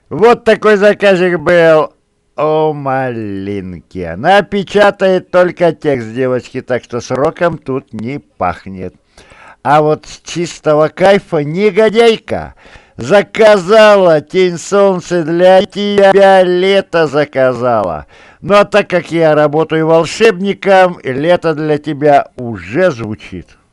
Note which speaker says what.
Speaker 1: Вот такой заказик был у Малинки. Она печатает только текст девочки, так что сроком тут не пахнет. А вот с чистого кайфа негодяйка заказала «Тень солнца» для тебя, лето заказала. Ну а так как я работаю волшебником, лето для тебя уже звучит.